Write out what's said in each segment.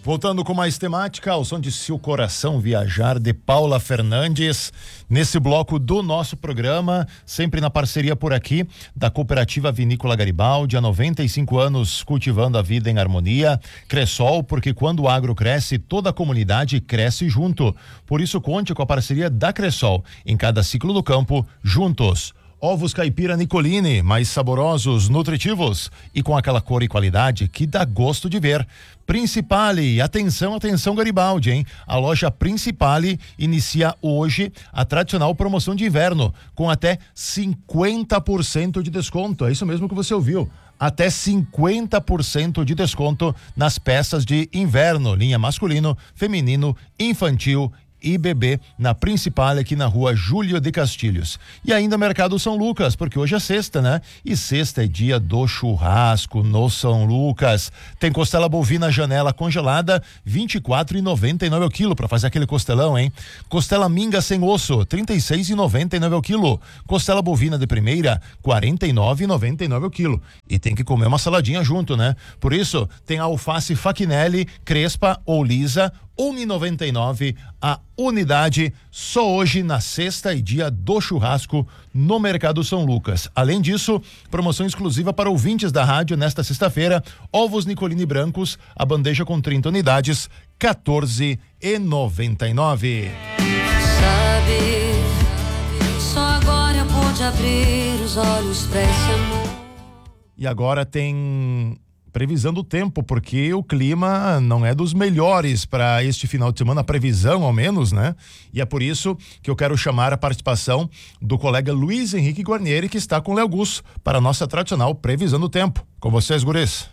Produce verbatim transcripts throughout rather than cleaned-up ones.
Voltando com mais temática, ao som de Se o Coração Viajar, de Paula Fernandes, nesse bloco do nosso programa, sempre na parceria por aqui, da Cooperativa Vinícola Garibaldi, há noventa e cinco anos cultivando a vida em harmonia. Cressol, porque quando o agro cresce, toda a comunidade cresce junto. Por isso, conte com a parceria da Cressol, em cada ciclo do campo, juntos. Ovos caipira Nicolini, mais saborosos, nutritivos e com aquela cor e qualidade que dá gosto de ver. Principale, atenção, atenção Garibaldi, hein? A loja Principale inicia hoje a tradicional promoção de inverno, com até cinquenta por cento de desconto. É isso mesmo que você ouviu. Até cinquenta por cento de desconto nas peças de inverno, linha masculino, feminino, infantil e bebê, na Principal, aqui na rua Júlio de Castilhos. E ainda Mercado São Lucas, porque hoje é sexta, né? E sexta é dia do churrasco no São Lucas. Tem costela bovina janela congelada, vinte e quatro reais e noventa e nove centavos o quilo, para fazer aquele costelão, hein? Costela minga sem osso, trinta e seis reais e noventa e nove centavos o quilo. Costela bovina de primeira, quarenta e nove reais e noventa e nove centavos o quilo. E tem que comer uma saladinha junto, né? Por isso, tem a alface Faquinelli, crespa ou lisa, um real e noventa e nove centavos a unidade, só hoje na sexta e dia do churrasco no Mercado São Lucas. Além disso, promoção exclusiva para ouvintes da rádio nesta sexta-feira, ovos Nicolini brancos, a bandeja com trinta unidades, quatorze reais e noventa e nove centavos. Sabe, só agora eu pude abrir os olhos pra esse amor. E agora tem previsão do tempo, porque o clima não é dos melhores para este final de semana, a previsão ao menos, né? E é por isso que eu quero chamar a participação do colega Luiz Henrique Guarnieri, que está com o Léo Gus, para a nossa tradicional previsão do tempo. Com vocês, guris.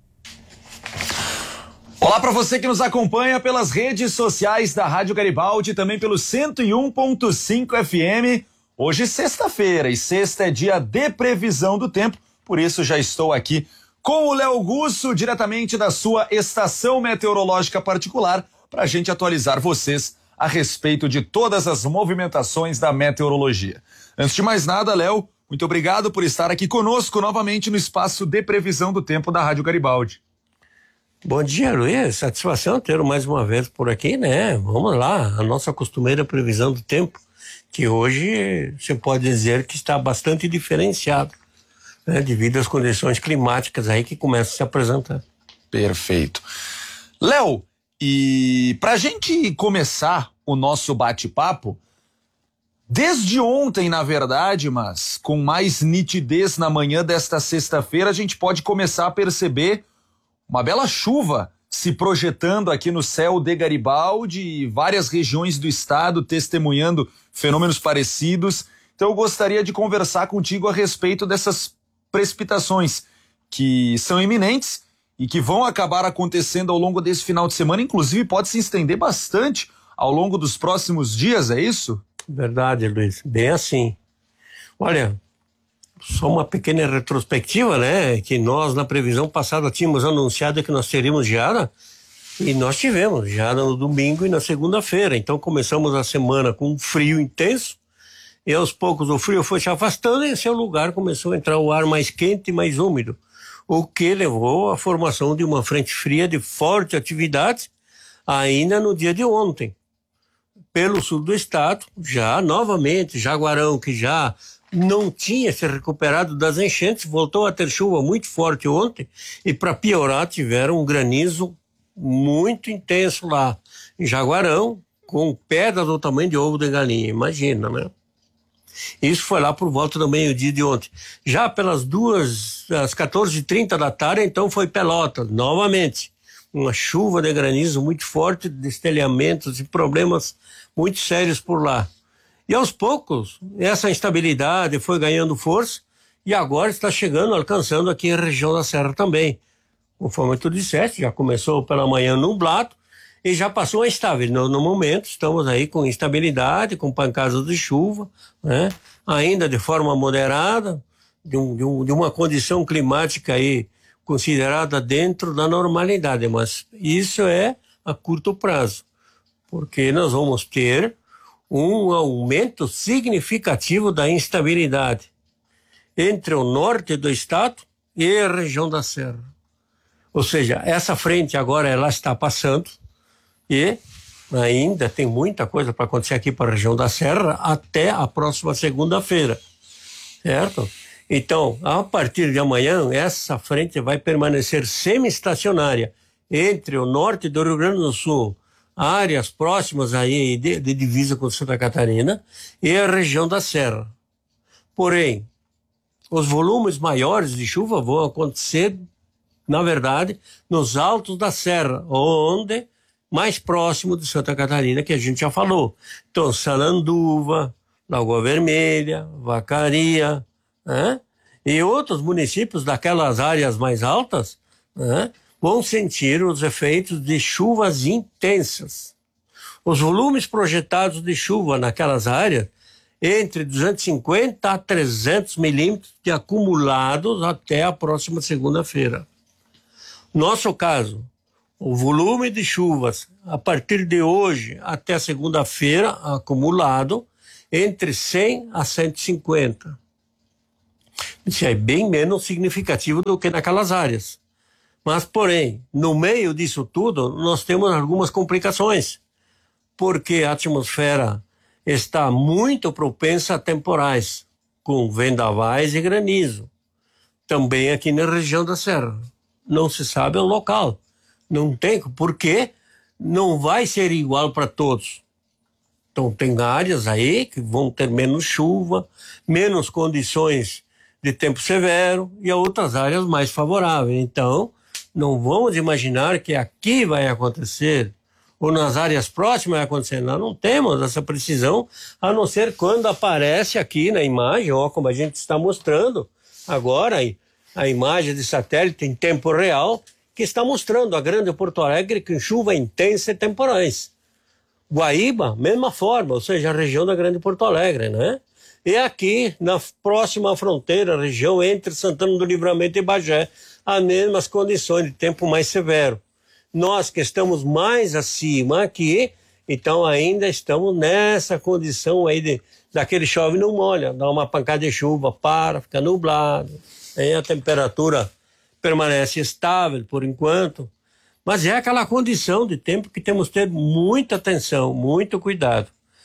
Olá para você que nos acompanha pelas redes sociais da Rádio Garibaldi, também pelo cento e um ponto cinco F M. Hoje sexta-feira, e sexta é dia de previsão do tempo, por isso já estou aqui com o Léo Gusso, diretamente da sua estação meteorológica particular, para a gente atualizar vocês a respeito de todas as movimentações da meteorologia. Antes de mais nada, Léo, muito obrigado por estar aqui conosco novamente no espaço de previsão do tempo da Rádio Garibaldi. Bom dia, Luiz. Satisfação ter mais uma vez por aqui, né? Vamos lá, a nossa costumeira previsão do tempo, que hoje você pode dizer que está bastante diferenciado, né, devido às condições climáticas aí que começam a se apresentar. Perfeito. Léo, e pra gente começar o nosso bate-papo, desde ontem, na verdade, mas com mais nitidez na manhã desta sexta-feira, a gente pode começar a perceber uma bela chuva se projetando aqui no céu de Garibaldi e várias regiões do estado testemunhando fenômenos parecidos. Então eu gostaria de conversar contigo a respeito dessas precipitações que são iminentes e que vão acabar acontecendo ao longo desse final de semana, inclusive pode se estender bastante ao longo dos próximos dias, é isso? Verdade, Luiz, bem assim. Olha, só uma pequena retrospectiva, né, que nós na previsão passada tínhamos anunciado que nós teríamos geada, e nós tivemos geada no domingo e na segunda-feira. Então começamos a semana com um frio intenso, e aos poucos o frio foi se afastando e em seu lugar começou a entrar o ar mais quente e mais úmido, o que levou à formação de uma frente fria de forte atividade ainda no dia de ontem. Pelo sul do estado, já novamente Jaguarão, que já não tinha se recuperado das enchentes, voltou a ter chuva muito forte ontem e, para piorar, tiveram um granizo muito intenso lá em Jaguarão, com pedra do tamanho de ovo de galinha, imagina, né? Isso foi lá por volta do meio-dia de ontem. Já pelas duas, às quatorze e trinta da tarde, então foi Pelotas, novamente. Uma chuva de granizo muito forte, destelhamentos e problemas muito sérios por lá. E aos poucos, essa instabilidade foi ganhando força e agora está chegando, alcançando aqui a região da Serra também. Conforme tu disseste, já começou pela manhã nublado e já passou a estável. No, no momento, estamos aí com instabilidade, com pancadas de chuva, né? Ainda de forma moderada, de, um, de, um, de uma condição climática aí considerada dentro da normalidade, mas isso é a curto prazo, porque nós vamos ter um aumento significativo da instabilidade entre o norte do estado e a região da Serra. Ou seja, essa frente agora ela está passando e ainda tem muita coisa para acontecer aqui para a região da Serra até a próxima segunda-feira, certo? Então, a partir de amanhã, essa frente vai permanecer semi-estacionária entre o norte do Rio Grande do Sul, áreas próximas aí de, de divisa com Santa Catarina, e a região da Serra. Porém, os volumes maiores de chuva vão acontecer, na verdade, nos altos da Serra, onde mais próximo de Santa Catarina, que a gente já falou. Então, Sananduva, Lagoa Vermelha, Vacaria, né? E outros municípios daquelas áreas mais altas, né, vão sentir os efeitos de chuvas intensas. Os volumes projetados de chuva naquelas áreas, entre duzentos e cinquenta a trezentos milímetros de acumulados até a próxima segunda-feira. Nosso caso, o volume de chuvas a partir de hoje até segunda-feira, acumulado, entre cem a cento e cinquenta. Isso é bem menos significativo do que naquelas áreas. Mas, porém, no meio disso tudo, nós temos algumas complicações, porque a atmosfera está muito propensa a temporais, com vendavais e granizo. Também aqui na região da Serra. Não se sabe o local. Não tem, porque não vai ser igual para todos. Então, tem áreas aí que vão ter menos chuva, menos condições de tempo severo, e outras áreas mais favoráveis. Então, não vamos imaginar que aqui vai acontecer, ou nas áreas próximas vai acontecer. Nós não temos essa precisão, a não ser quando aparece aqui na imagem, ó, como a gente está mostrando agora, a imagem de satélite em tempo real, que está mostrando a Grande Porto Alegre com chuva intensa e temporais. Guaíba, mesma forma, ou seja, a região da Grande Porto Alegre, né? E aqui, na próxima fronteira, região entre Santana do Livramento e Bagé, as mesmas condições de tempo mais severo. Nós que estamos mais acima aqui, então ainda estamos nessa condição aí de, daquele chove não molha, dá uma pancada de chuva, para, fica nublado, aí a temperatura permanece estável por enquanto, mas é aquela condição de tempo que temos que ter muita atenção, muito cuidado,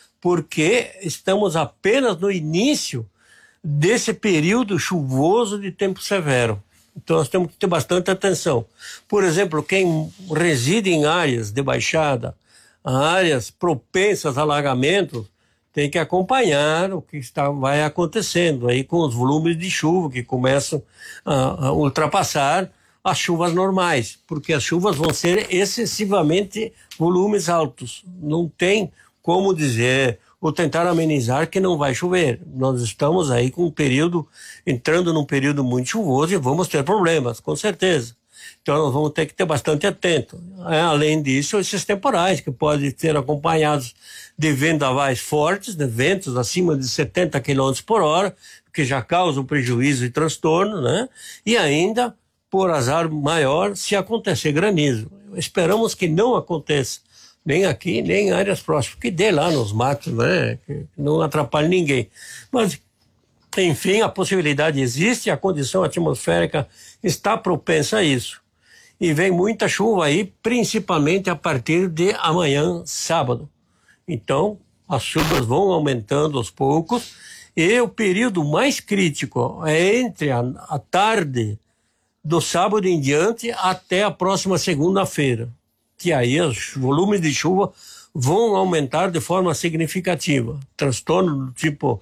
porque estamos apenas no início desse período chuvoso de tempo severo. Então nós temos que ter bastante atenção. Por exemplo, quem reside em áreas de baixada, áreas propensas a alagamentos, tem que acompanhar o que está, vai acontecendo aí com os volumes de chuva que começam a, a ultrapassar as chuvas normais, porque as chuvas vão ser excessivamente volumes altos. Não tem como dizer ou tentar amenizar que não vai chover. Nós estamos aí com um período, entrando num período muito chuvoso e vamos ter problemas, com certeza. Então nós vamos ter que ter bastante atento. É, além disso, esses temporais que podem ser acompanhados de vendavais fortes, de ventos acima de setenta quilômetros por hora, que já causam prejuízo e transtorno, né? E ainda, por azar maior, se acontecer granizo. Esperamos que não aconteça, nem aqui, nem em áreas próximas, que dê lá nos matos, né? Que não atrapalhe ninguém. Mas, enfim, a possibilidade existe, a condição atmosférica está propensa a isso. E vem muita chuva aí, principalmente a partir de amanhã, sábado. Então, as chuvas vão aumentando aos poucos, e o período mais crítico é entre a, a tarde do sábado em diante até a próxima segunda-feira, que aí os volumes de chuva vão aumentar de forma significativa. Transtorno do tipo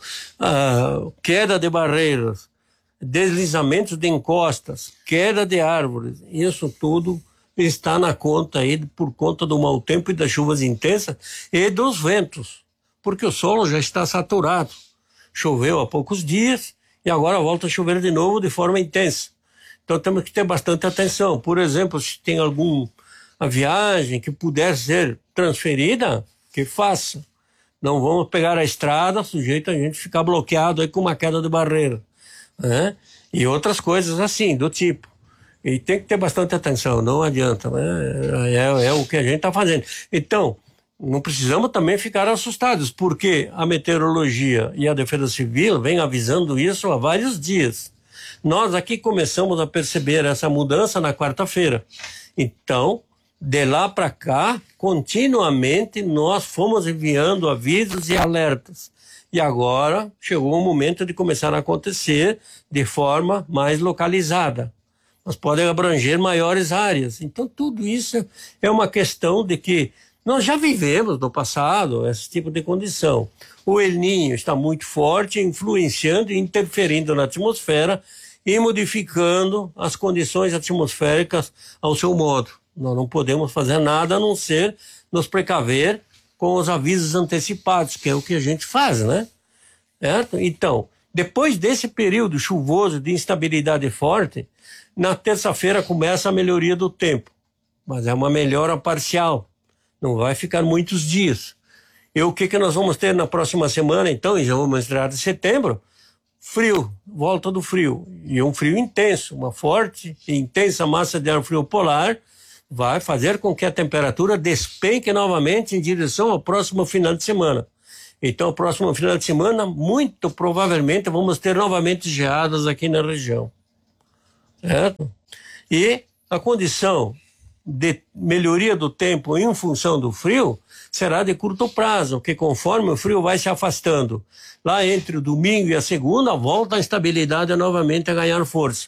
uh, queda de barreiras, deslizamentos de encostas, queda de árvores, isso tudo está na conta aí por conta do mau tempo e das chuvas intensas e dos ventos, porque o solo já está saturado. Choveu há poucos dias e agora volta a chover de novo de forma intensa. Então temos que ter bastante atenção. Por exemplo, se tem alguma viagem que puder ser transferida, que faça. Não vamos pegar a estrada, sujeito a gente ficar bloqueado aí com uma queda de barreira, né? E outras coisas assim, do tipo. E tem que ter bastante atenção, não adianta, né? É, é o que a gente está fazendo. Então, não precisamos também ficar assustados, porque a meteorologia e a defesa civil vêm avisando isso há vários dias. Nós aqui começamos a perceber essa mudança na quarta-feira. Então, de lá para cá, continuamente nós fomos enviando avisos e alertas. E agora chegou o momento de começar a acontecer de forma mais localizada. Mas podem abranger maiores áreas. Então, tudo isso é uma questão de que nós já vivemos no passado esse tipo de condição. O El Niño está muito forte, influenciando e interferindo na atmosfera e modificando as condições atmosféricas ao seu modo. Nós não podemos fazer nada a não ser nos precaver com os avisos antecipados, que é o que a gente faz, né? Certo? Então, depois desse período chuvoso de instabilidade forte, na terça-feira começa a melhoria do tempo, mas é uma melhora parcial, não vai ficar muitos dias. E o que, que nós vamos ter na próxima semana, então, e já vamos entrar em setembro? Frio, volta do frio, e um frio intenso, uma forte e intensa massa de ar frio polar vai fazer com que a temperatura despenque novamente em direção ao próximo final de semana. Então, o próximo final de semana, muito provavelmente, vamos ter novamente geadas aqui na região. Certo? E a condição de melhoria do tempo em função do frio será de curto prazo, que conforme o frio vai se afastando, lá entre o domingo e a segunda, volta a estabilidade novamente a ganhar força.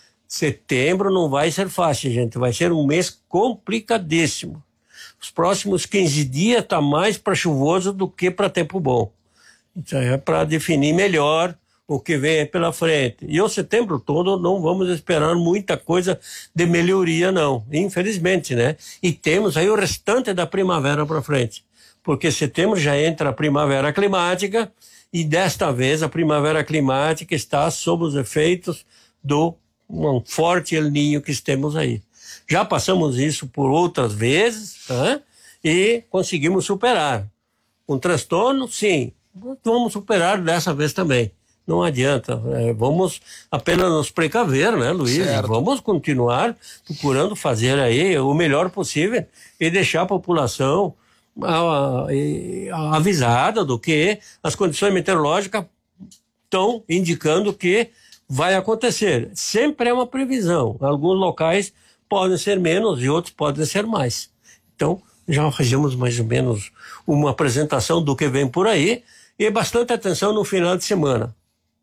Setembro não vai ser fácil, gente, vai ser um mês complicadíssimo. Os próximos quinze dias tá mais para chuvoso do que para tempo bom. Então é para definir melhor o que vem pela frente. E o setembro todo não vamos esperar muita coisa de melhoria, não. Infelizmente, né? E temos aí o restante da primavera para frente. Porque setembro já entra a primavera climática e desta vez a primavera climática está sob os efeitos do um forte El Niño que temos aí. Já passamos isso por outras vezes, tá? E conseguimos superar. Um transtorno, sim. Vamos superar dessa vez também. Não adianta, é, vamos apenas nos precaver, né, Luiz? Certo. Vamos continuar procurando fazer aí o melhor possível e deixar a população a, a, avisada do que as condições meteorológicas estão indicando que vai acontecer. Sempre é uma previsão. Alguns locais podem ser menos e outros podem ser mais. Então, já fizemos mais ou menos uma apresentação do que vem por aí e bastante atenção no final de semana.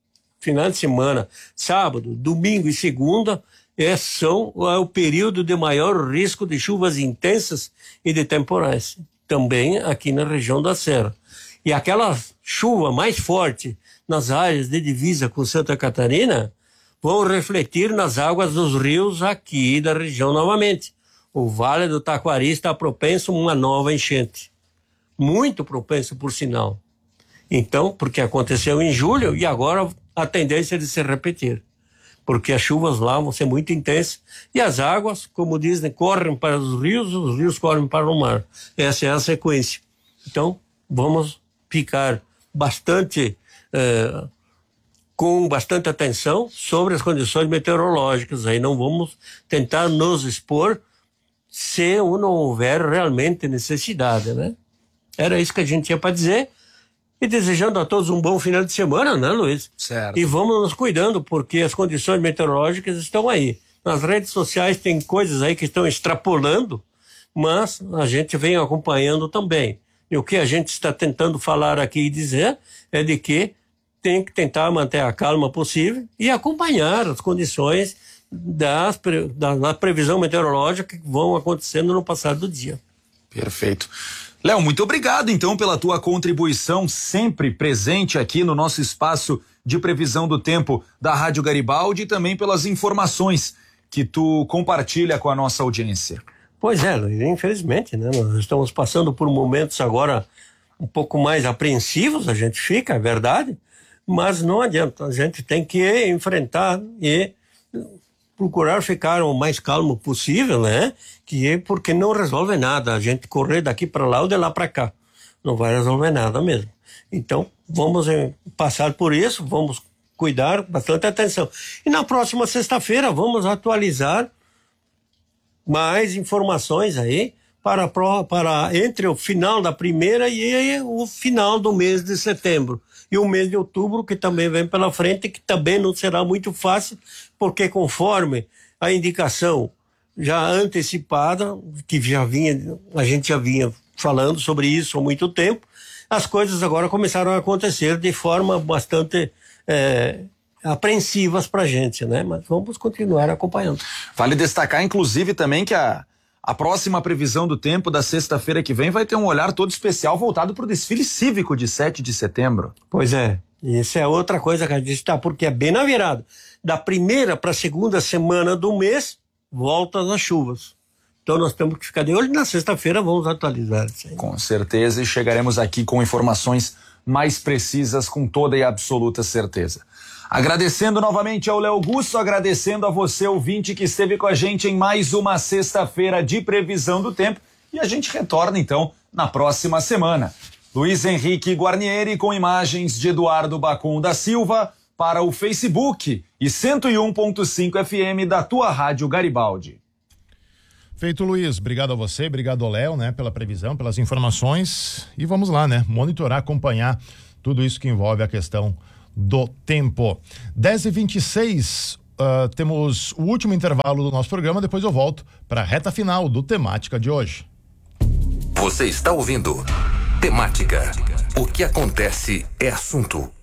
Final de semana, sábado, domingo e segunda, é, são é o período de maior risco de chuvas intensas e de temporais, também aqui na região da Serra. E aquela chuva mais forte nas áreas de divisa com Santa Catarina vão refletir nas águas dos rios aqui da região novamente. O Vale do Taquari está propenso a uma nova enchente. Muito propenso, por sinal. Então, porque aconteceu em julho e agora a tendência é de se repetir, porque as chuvas lá vão ser muito intensas e as águas, como dizem, correm para os rios, os rios correm para o mar. Essa é a sequência. Então, vamos ficar bastante, eh, com bastante atenção sobre as condições meteorológicas. Aí não vamos tentar nos expor se não houver realmente necessidade, né? Era isso que a gente tinha para dizer. E desejando a todos um bom final de semana, né, Luiz? Certo. E vamos nos cuidando, porque as condições meteorológicas estão aí. Nas redes sociais tem coisas aí que estão extrapolando, mas a gente vem acompanhando também. E o que a gente está tentando falar aqui e dizer é de que tem que tentar manter a calma possível e acompanhar as condições das, da, da previsão meteorológica que vão acontecendo no passar do dia. Perfeito. Léo, muito obrigado então pela tua contribuição sempre presente aqui no nosso espaço de previsão do tempo da Rádio Garibaldi e também pelas informações que tu compartilha com a nossa audiência. Pois é, Luiz, infelizmente, né? Nós estamos passando por momentos agora um pouco mais apreensivos, a gente fica, é verdade, mas não adianta, a gente tem que enfrentar e procurar ficar o mais calmo possível, né? Que é porque não resolve nada. A gente correr daqui para lá ou de lá para cá. Não vai resolver nada mesmo. Então, vamos eh, passar por isso, vamos cuidar, bastante atenção. E na próxima sexta-feira vamos atualizar mais informações aí, para, para entre o final da primeira e o final do mês de setembro. E o mês de outubro, que também vem pela frente, que também não será muito fácil, porque conforme a indicação já antecipada, que já vinha, a gente já vinha falando sobre isso há muito tempo, as coisas agora começaram a acontecer de forma bastante é, apreensivas para a gente, né? Mas vamos continuar acompanhando. Vale destacar, inclusive, também que a, a próxima previsão do tempo da sexta-feira que vem vai ter um olhar todo especial voltado para o desfile cívico de sete de setembro. Pois é, isso é outra coisa que a gente está, porque é bem na virada. Da primeira para a segunda semana do mês, volta as chuvas. Então nós temos que ficar de olho. Na sexta-feira vamos atualizar isso aí. Com certeza, e chegaremos aqui com informações mais precisas, com toda e absoluta certeza. Agradecendo novamente ao Léo Augusto, agradecendo a você, ouvinte, que esteve com a gente em mais uma sexta-feira de previsão do tempo, e a gente retorna então na próxima semana. Luiz Henrique Guarnieri com imagens de Eduardo Bacon da Silva para o Facebook e cento e um ponto cinco F M da tua Rádio Garibaldi. Feito, Luiz. Obrigado a você, obrigado ao Léo, né, pela previsão, pelas informações, e vamos lá, né, monitorar, acompanhar tudo isso que envolve a questão do tempo. dez e vinte e seis, uh, temos o último intervalo do nosso programa, depois eu volto para a reta final do Temática de hoje. Você está ouvindo Temática. O que acontece é assunto.